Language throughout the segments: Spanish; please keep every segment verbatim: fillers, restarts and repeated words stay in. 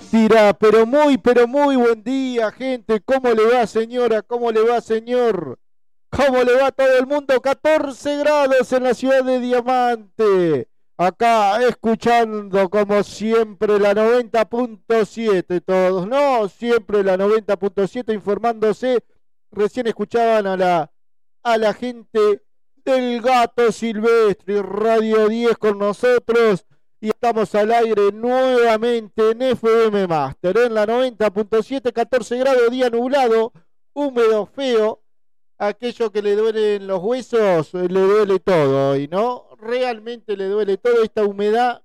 Dirá, pero muy, pero muy buen día, gente. ¿Cómo le va, señora? ¿Cómo le va, señor? ¿Cómo le va a todo el mundo? catorce grados en la ciudad de Diamante. Acá escuchando como siempre la noventa punto siete todos, ¿no? Siempre la noventa punto siete informándose. Recién escuchaban a la, a la gente del Gato Silvestre, Radio diez con nosotros. Y estamos al aire nuevamente en F M Master, en la noventa punto siete, catorce grados, día nublado, húmedo, feo. Aquello que le duelen los huesos, le duele todo hoy, ¿no? Realmente le duele todo esta humedad.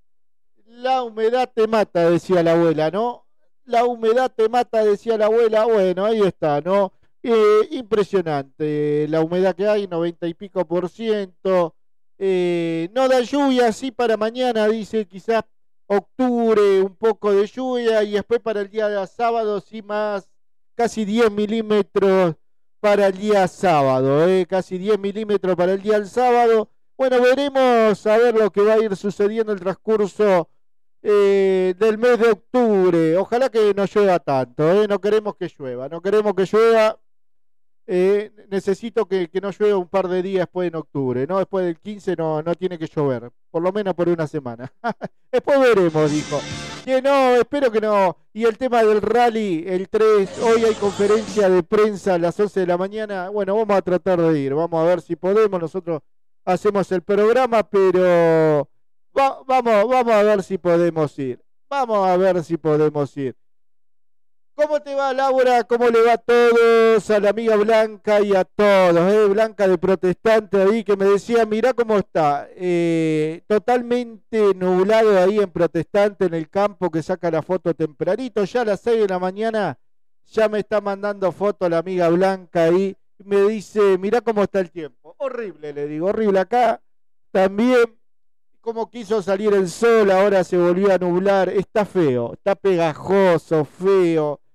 La humedad te mata, decía la abuela, ¿no? La humedad te mata, decía la abuela. Bueno, ahí está, ¿no? Eh, impresionante la humedad que hay, noventa y pico por ciento. Eh, no da lluvia, sí para mañana, dice quizás octubre, un poco de lluvia y después para el día de sábado, sí más, casi diez milímetros para el día sábado, eh, casi diez milímetros para el día del sábado. Bueno, veremos a ver lo que va a ir sucediendo en el transcurso eh, del mes de octubre. Ojalá que no llueva tanto, eh, no queremos que llueva, no queremos que llueva. Eh, necesito que, que no llueva un par de días después en octubre, ¿no? Después del quince no, no tiene que llover, por lo menos por una semana. Después veremos, dijo. Que no, espero que no. Y el tema del rally, el tres, hoy hay conferencia de prensa a las once de la mañana. Bueno, vamos a tratar de ir, vamos a ver si podemos. Nosotros hacemos el programa, pero va- vamos, vamos a ver si podemos ir. Vamos a ver si podemos ir. ¿Cómo te va, Laura? ¿Cómo le va a todos? A la amiga Blanca y a todos, ¿eh? Blanca de Protestante ahí que me decía, mirá cómo está, eh, totalmente nublado ahí en Protestante, en el campo, que saca la foto tempranito, ya a las seis de la mañana, ya me está mandando foto la amiga Blanca ahí, y me dice, mirá cómo está el tiempo. Horrible, le digo, horrible acá. También, como quiso salir el sol, ahora se volvió a nublar, está feo, está pegajoso, feo.